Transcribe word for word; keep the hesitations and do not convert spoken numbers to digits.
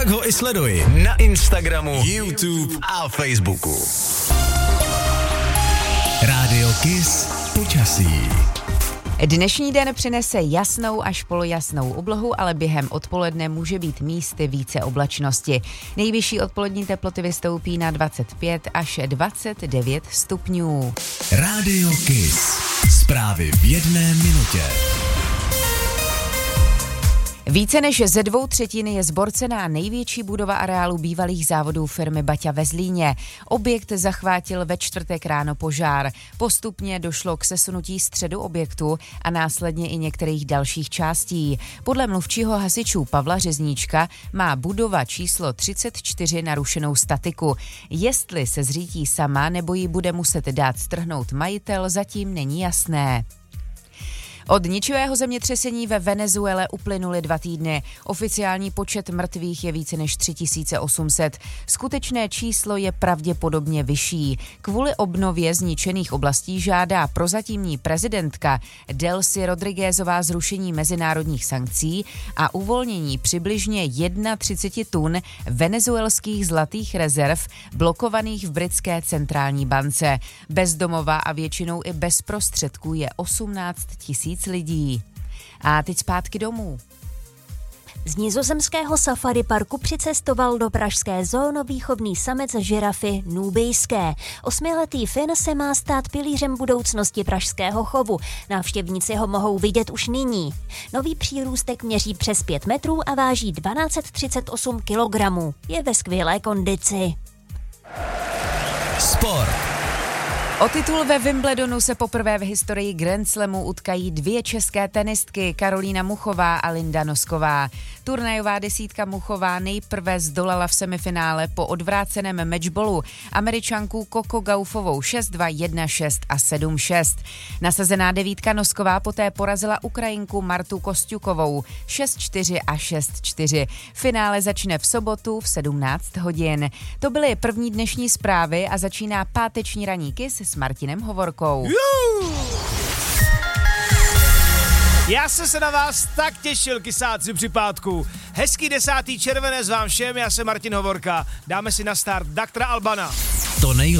Tak ho i sleduj na Instagramu, YouTube a Facebooku. Rádio Kiss počasí. Dnešní den přinese jasnou až polojasnou oblohu, ale během odpoledne může být místy více oblačnosti. Nejvyšší odpolední teploty vystoupí na dvacet pět až dvacet devět stupňů. Rádio Kiss. Zprávy v jedné minutě. Více než ze dvou třetiny je zborcená největší budova areálu bývalých závodů firmy Baťa ve Zlíně. Objekt zachvátil ve čtvrtek ráno požár. Postupně došlo k sesunutí středu objektu a následně i některých dalších částí. Podle mluvčího hasičů Pavla Řezníčka má budova číslo třicet čtyři narušenou statiku. Jestli se zřítí sama nebo ji bude muset dát strhnout majitel, zatím není jasné. Od ničivého zemětřesení ve Venezuele uplynuly dva týdny. Oficiální počet mrtvých je více než tři tisíce osm set. Skutečné číslo je pravděpodobně vyšší. Kvůli obnově zničených oblastí žádá prozatímní prezidentka Delcy Rodriguezová zrušení mezinárodních sankcí a uvolnění přibližně třicet jedna tun venezuelských zlatých rezerv blokovaných v britské centrální bance. Bezdomová a většinou i bez prostředků je osmnáct tisíc lidí. A teď zpátky domů. Z nizozemského safari parku přicestoval do pražské zoo výchovný samec žirafy nubijské. Osmiletý Fin se má stát pilířem budoucnosti pražského chovu. Návštěvníci ho mohou vidět už nyní. Nový přírůstek měří přes pět metrů a váží dvanáct třicet osm kilogramů. Je ve skvělé kondici. Sport. O titul ve Wimbledonu se poprvé v historii Grand Slamu utkají dvě české tenistky, Karolína Muchová a Linda Nosková. Turnajová desítka Muchová nejprve zdolala v semifinále po odvráceném matchballu Američanku Coco Gaufovou šest dva, jedna šest a sedm šest. Nasazená devítka Nosková poté porazila Ukrajinku Martu Kosťukovou šest čtyři a šest čtyři. Finále začne v sobotu v sedmnáct hodin. To byly první dnešní zprávy a začíná páteční ranní Kiss s Martinem Hovorkou. Já jsem se na vás tak těšil, kysáci při pátku. Hezký desátý červenec vám všem, já jsem Martin Hovorka. Dáme si na start doktora Albana. To nej